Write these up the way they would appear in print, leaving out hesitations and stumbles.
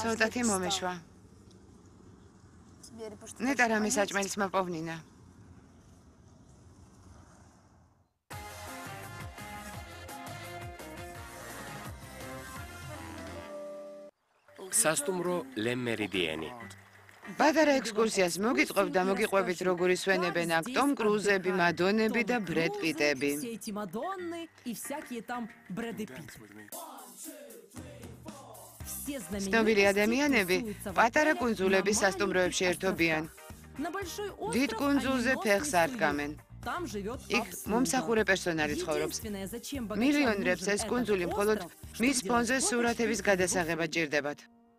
ცოტათი მომეშვა. ნეტა რამე საჭმელის მოპოვნინა. სასტუმრო ლემერიდიენი. პატარა ექსკურსიას მოგიწყობ და მოგიყვებით როგორი სვენებენ აქ ტომ კრუზები, მადონები და ბრედ პიტები. ცნობილი ადამიანები პატარა კუნძულების სასტუმროებში ერთობიან. დიდ კუნძულზე ფეხს არდგამენ. იქ მომსახურე პერსონალი ცხოვრობს. მილიონერებს ეს კუნძული მხოლოდ მის ფონზე სურათების გადასაღებად ჭირდებათ.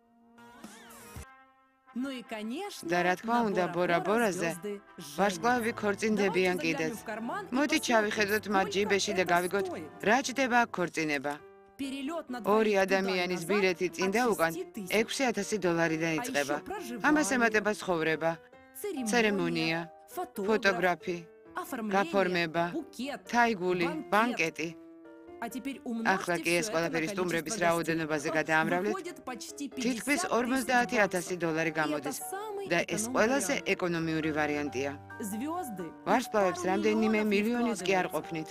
და რა თქმა უნდა, ბორა-ბორაზე ვარსკვლავები ქორწინდებიან კიდეც. მოდი ჩავიხედოთ მათ ჯიბეში და გავიგოთ, რა ჭდება აქ ქორწინება. ორი ადამიანის ბილეთი წინ და უკან $6,000-დან იწყება. ამას ემატება ცხოვრება, ცერემონია, ფოტოგრაფი, გაფორმება, თაიგული, ბანკეტი. ახლა კი ეს ყველაფერი სტუმრების რაოდენობაზე გადაამრავლეთ, თითქმის $50,000 გამოდის და ეს ყველაზე ეკონომიური ვარიანტია. ვარსკვლავებს რამდენიმე მილიონიც კი არ ყოფნით.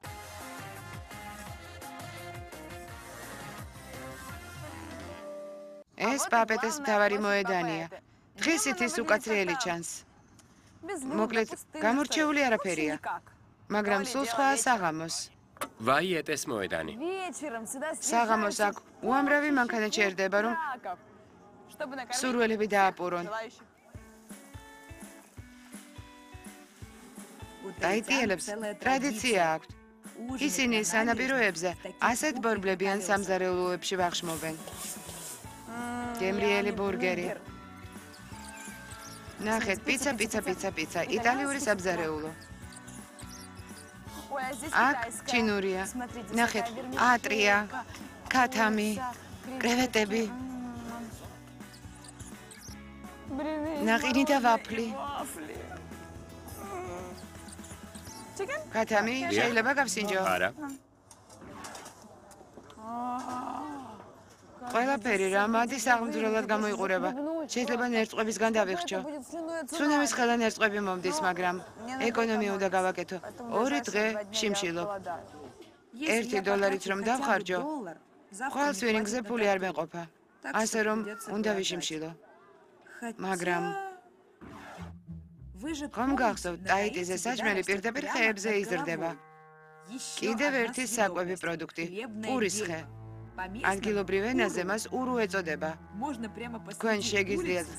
ეს პაპეტეს მთავარი მოედანია. დღისით ის უკაცრიელი ჩანს. მოკლედ, გამორჩეული არაფერია, მაგრამ სულ სხვაა საღამოს. ვაიეტეს მოედანი. საღამოს აქ უამრავი მანქანა ჩერდება, რომ სურველები დააპურონ. ტაიტიელებს ტრადიცია აქვთ. ისინი სანაპიროებზე ასეთ ბორბლებიან სამზარეულოებში ვახშმობენ. გემრიელი ბურგერი. ნახეთ, პიცა, იტალიური სამზარეულო. აქ ჩინურია. ნახეთ, ატრია, ქათამი, კრევეტები. ნაყინი და ვაფლი. ქათამი, შეიძლება გავსინჯო? არა. ყველაფერი რა მადი საღმძვრელად გამოიყურება. შეიძლება ნერწყვებისგან დავიხჩო. ცუნამის ხელა ნერწყვები მომდის, მაგრამ ეკონომია უნდა გავაკეთო. 2 დღე შიმშილობ. $1 რომ დავხარჯო, ხვალ სვირინგზე ფული არ მეყოფა. ასე რომ უნდა ვიშიმშილო. მაგრამ ხომ გახსოვთ, ტაიტიზე საჭმელი პირდაპირ ხეებზე იზრდება. კიდევ ერთი საკვები პროდუქტი, პურის ხე. ადგილობრივ ენაზე მას ურუ ეწოდება. თქვენ შეგიძლიათ